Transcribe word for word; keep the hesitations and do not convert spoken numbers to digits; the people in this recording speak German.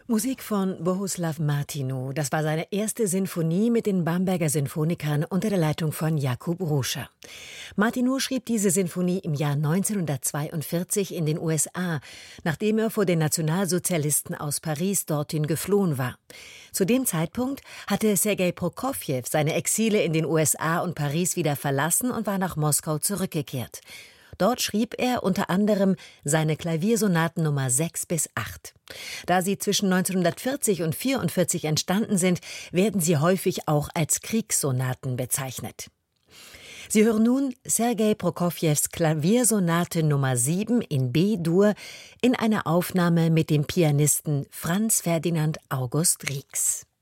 Musik von Bohuslav Martinu. Das war seine erste Sinfonie mit den Bamberger Sinfonikern unter der Leitung von Jakub Ruscha. Martinu schrieb diese Sinfonie im Jahr neunzehnhundertzweiundvierzig in den U S A, nachdem er vor den Nationalsozialisten aus Paris dorthin geflohen war. Zu dem Zeitpunkt hatte Sergei Prokofjew seine Exile in den U S A und Paris wieder verlassen und war nach Moskau zurückgekehrt. Dort schrieb er unter anderem seine Klaviersonaten Nummer sechs bis acht. Da sie zwischen neunzehnhundertvierzig und vierundvierzig entstanden sind, werden sie häufig auch als Kriegssonaten bezeichnet. Sie hören nun Sergei Prokofjews Klaviersonate Nummer sieben in B-Dur in einer Aufnahme mit dem Pianisten Franz Ferdinand August Ries.